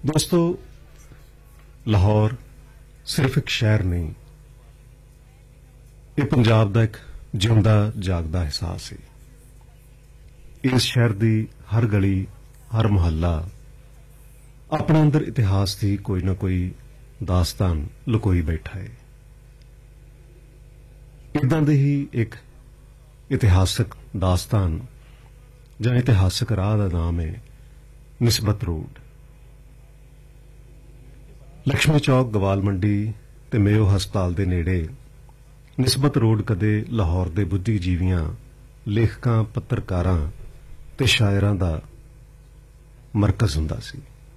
ਦੋਸਤੋ, ਲਾਹੌਰ ਸਿਰਫ ਇੱਕ ਸ਼ਹਿਰ ਨਹੀਂ, ਇਹ ਪੰਜਾਬ ਦਾ ਇੱਕ ਜਿਉਂਦਾ ਜਾਗਦਾ ਅਹਿਸਾਸ ਹੈ। ਇਸ ਸ਼ਹਿਰ ਦੀ ਹਰ ਗਲੀ, ਹਰ ਮੁਹੱਲਾ ਆਪਣੇ ਅੰਦਰ ਇਤਿਹਾਸ ਦੀ ਕੋਈ ਨਾ ਕੋਈ ਦਾਸਤਾਨ ਲੁਕੋਈ ਬੈਠਾ ਹੈ। ਇਦਾਂ ਦੀ ਹੀ ਇੱਕ ਇਤਿਹਾਸਕ ਦਾਸਤਾਨ ਜਾਂ ਇਤਿਹਾਸਕ ਰਾਹ ਦਾ ਨਾਮ ਹੈ ਨਿਸਬਤ ਰੋਡ। ਲక్ష్ਮੀ ਚੌਕ, ਗਵਾਲ ਮੰਡੀ ਤੇ ਮੇਯੋ ਹਸਪਤਾਲ ਦੇ ਨੇੜੇ ਨਿਸਬਤ ਰੋਡ ਕਦੇ ਲਾਹੌਰ ਦੇ ਬੁੱਧੀਜੀਵੀਆਂ, ਲੇਖਕਾਂ, ਪੱਤਰਕਾਰਾਂ ਤੇ ਸ਼ਾਇਰਾਂ ਦਾ ਮਰਕਜ਼ ਹੁੰਦਾ ਸੀ।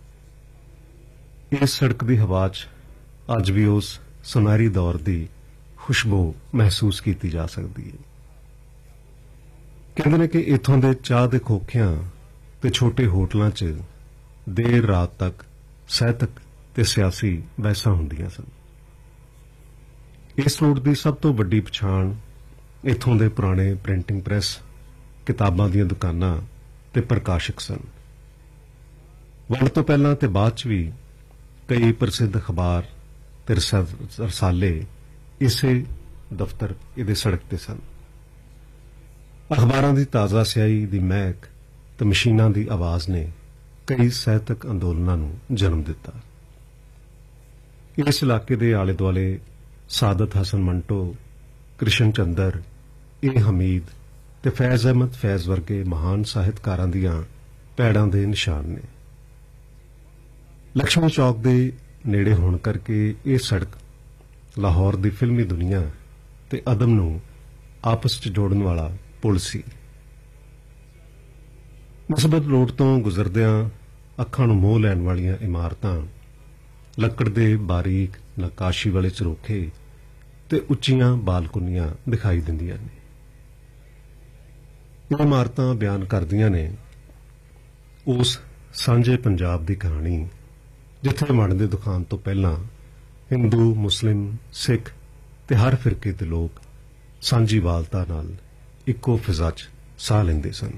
ਇਸ ਸੜਕ ਦੀ ਹਵਾ 'ਚ ਅੱਜ ਵੀ ਉਸ ਸੁਨਹਿਰੀ ਦੌਰ ਦੀ ਖੁਸ਼ਬੂ ਮਹਿਸੂਸ ਕੀਤੀ ਜਾ ਸਕਦੀ ਹੈ। ਕਹਿੰਦੇ ਨੇ ਕਿ ਇੱਥੋਂ ਦੇ ਚਾਹ ਦੇ ਖੋਖਿਆਂ ਤੇ ਛੋਟੇ ਹੋਟਲਾਂ 'ਚ ਦੇਰ ਰਾਤ ਤੱਕ ਸਾਹਿਤਕ ਤੇ ਸਿਆਸੀ ਬਹਿਸਾਂ ਹੁੰਦੀਆਂ ਸਨ। ਇਸ ਰੋਡ ਦੀ ਸਭ ਤੋਂ ਵੱਡੀ ਪਛਾਣ ਇੱਥੋਂ ਦੇ ਪੁਰਾਣੇ ਪ੍ਰਿੰਟਿੰਗ ਪ੍ਰੈਸ, ਕਿਤਾਬਾਂ ਦੀਆਂ ਦੁਕਾਨਾਂ ਤੇ ਪ੍ਰਕਾਸ਼ਕ ਸਨ। ਵੰਡ ਤੋਂ ਪਹਿਲਾਂ ਤੇ ਬਾਅਦ 'ਚ ਵੀ ਕਈ ਪ੍ਰਸਿੱਧ ਅਖਬਾਰ ਤੇ ਰਸਾਲੇ ਇਸੇ ਦਫ਼ਤਰ ਇਹਦੇ ਸੜਕ ਤੇ ਸਨ। ਅਖਬਾਰਾਂ ਦੀ ਤਾਜ਼ਾ ਸਿਆਹੀ ਦੀ ਮਹਿਕ ਤੇ ਮਸ਼ੀਨਾਂ ਦੀ ਆਵਾਜ਼ ਨੇ ਕਈ ਸਾਹਿਤਕ ਅੰਦੋਲਨਾਂ ਨੂੰ ਜਨਮ ਦਿੱਤਾ। ਇਸ ਇਲਾਕੇ ਦੇ ਆਲੇ ਦੁਆਲੇ ਸਾਦਤ ਹਸਨ ਮੰਟੋ, ਕ੍ਰਿਸ਼ਨ ਚੰਦਰ, ਏ ਹਮੀਦ ਤੇ ਫੈਜ਼ ਅਹਿਮਦ ਫੈਜ਼ ਵਰਗੇ ਮਹਾਨ ਸਾਹਿਤਕਾਰਾਂ ਦੀਆਂ ਪੈੜਾਂ ਦੇ ਨਿਸ਼ਾਨ ਨੇ। ਲక్ష్ਮੀ ਚੌਕ ਦੇ ਨੇੜੇ ਹੋਣ ਕਰਕੇ ਇਹ ਸੜਕ ਲਾਹੌਰ ਦੀ ਫਿਲਮੀ ਦੁਨੀਆ ਤੇ ਅਦਬ ਨੂੰ ਆਪਸ 'ਚ ਜੋੜਨ ਵਾਲਾ ਪੁਲ ਸੀ। ਨਿਸਬਤ ਰੋਡ ਤੋਂ ਗੁਜ਼ਰਦਿਆਂ ਅੱਖਾਂ ਨੂੰ ਮੋਹ ਲੈਣ ਵਾਲੀਆਂ ਇਮਾਰਤਾਂ, ਲੱਕੜ ਦੇ ਬਾਰੀਕ ਨਕਾਸ਼ੀ ਵਾਲੇ ਝਰੋਖੇ ਤੇ ਉੱਚੀਆਂ ਬਾਲਕੋਨੀਆਂ ਦਿਖਾਈ ਦਿੰਦੀਆਂ ਨੇ। ਇਹ ਇਮਾਰਤਾਂ ਬਿਆਨ ਕਰਦੀਆਂ ਨੇ ਉਸ ਸਾਂਝੇ ਪੰਜਾਬ ਦੀ ਕਹਾਣੀ, ਜਿੱਥੇ ਵੰਡ ਦੇ ਦੁਕਾਨ ਤੋਂ ਪਹਿਲਾਂ ਹਿੰਦੂ, ਮੁਸਲਿਮ, ਸਿੱਖ ਤੇ ਹਰ ਫਿਰਕੇ ਦੇ ਲੋਕ ਸਾਂਝੀ ਵਾਲਤਾ ਨਾਲ ਇੱਕੋ ਫਿਜ਼ਾ 'ਚ ਸਾਹ ਲੈਂਦੇ ਸਨ।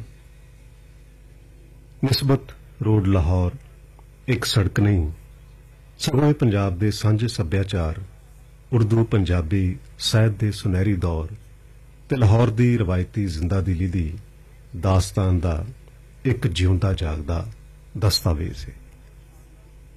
ਨਿਸਬਤ ਰੋਡ ਲਾਹੌਰ ਇੱਕ ਸੜਕ ਨਹੀਂ, ਸਗੋਂ ਪੰਜਾਬ ਦੇ ਸਾਂਝੇ ਸੱਭਿਆਚਾਰ, ਉਰਦੂ ਪੰਜਾਬੀ ਸਾਹਿਤ ਦੇ ਸੁਨਹਿਰੀ ਦੌਰ ਤੇ ਲਾਹੌਰ ਦੀ ਰਵਾਇਤੀ ਜ਼ਿੰਦਾ-ਦਿਲੀ ਦੀ ਦਾਸਤਾਨ ਦਾ ਇੱਕ ਜਿਉਂਦਾ ਜਾਗਦਾ ਦਸਤਾਵੇਜ਼ ਹੈ।